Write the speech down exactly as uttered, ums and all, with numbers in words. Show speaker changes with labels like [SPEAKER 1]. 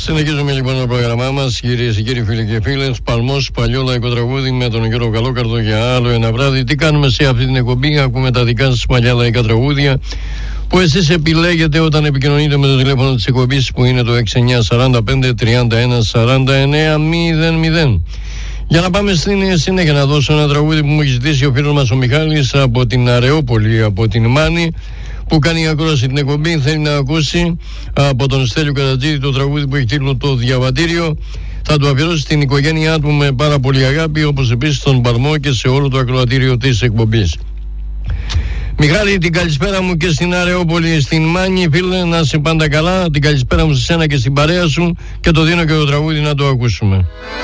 [SPEAKER 1] Συνεχίζουμε λοιπόν το πρόγραμμά μας, κυρίες και κύριοι, φίλοι και φίλες. Παλμός, παλιό λαϊκό τραγούδι με τον Γιώργο Καλόκαρδο για άλλο ένα βράδυ. Τι κάνουμε σε αυτή την εκπομπή? Ακούμε τα δικά σας παλιά λαϊκά τραγούδια που εσείς επιλέγετε όταν επικοινωνείτε με το τηλέφωνο της εκπομπής που είναι το έξι εννιά τέσσερα πέντε τριάντα ένα σαράντα εννέα μηδέν μηδέν. Για να πάμε στην συνέχεια, να δώσω ένα τραγούδι που μου έχει ζητήσει ο φίλος μας ο Μιχάλης από την Αρεόπολη, από την Μάνη, που κάνει ακρόαση την εκπομπή. Θέλει να ακούσει από τον Στέλιο Καρατζίδη το τραγούδι που έχει τίτλο Το Διαβατήριο. Θα το αφιερώσει στην οικογένειά του με πάρα πολύ αγάπη, όπως επίσης στον Παλμό και σε όλο το ακροατήριο της εκπομπής. Μιχάλη, την καλησπέρα μου και στην Αρεόπολη, στην Μάνη, φίλε, να είσαι πάντα καλά. Την καλησπέρα μου σε σένα και στην παρέα σου, και το δίνω και το τραγούδι να το ακούσουμε.